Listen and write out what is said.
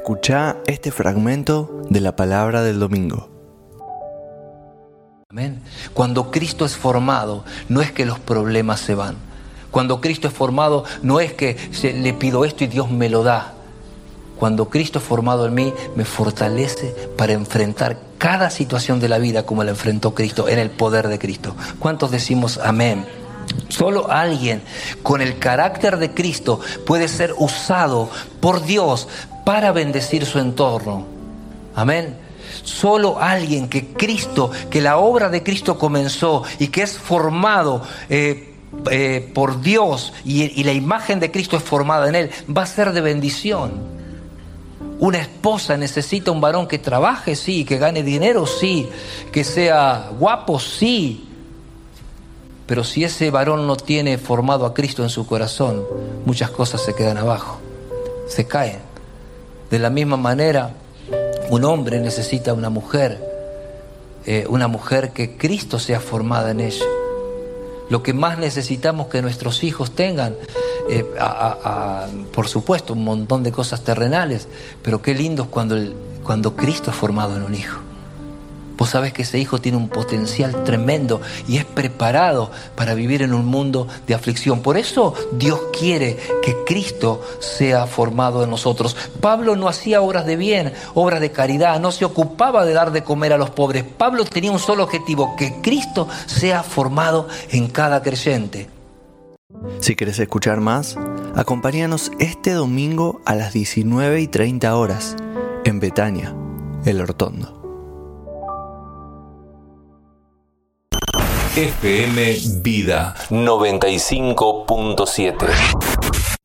Escuchá este fragmento de la palabra del domingo. Amén. Cuando Cristo es formado, no es que los problemas se van. Cuando Cristo es formado, no es que le pido esto y Dios me lo da. Cuando Cristo es formado en mí, me fortalece para enfrentar cada situación de la vida como la enfrentó Cristo, en el poder de Cristo. ¿Cuántos decimos amén? Solo alguien con el carácter de Cristo puede ser usado por Dios para bendecir su entorno. Amén. Solo alguien que la obra de Cristo comenzó y que es formado por Dios y la imagen de Cristo es formada en él, va a ser de bendición. Una esposa necesita un varón que trabaje, sí, que gane dinero, sí, que sea guapo, sí. Pero si ese varón no tiene formado a Cristo en su corazón, muchas cosas se quedan abajo, se caen. De la misma manera, un hombre necesita una mujer que Cristo sea formada en ella. Lo que más necesitamos que nuestros hijos tengan, por supuesto, un montón de cosas terrenales, pero qué lindo es cuando Cristo es formado en un hijo. Vos sabés que ese hijo tiene un potencial tremendo y es preparado para vivir en un mundo de aflicción. Por eso Dios quiere que Cristo sea formado en nosotros. Pablo no hacía obras de bien, obras de caridad, no se ocupaba de dar de comer a los pobres. Pablo tenía un solo objetivo, que Cristo sea formado en cada creyente. Si querés escuchar más, acompáñanos este domingo a las 19:30 en Betania, El Hortondo. FM Vida 95.7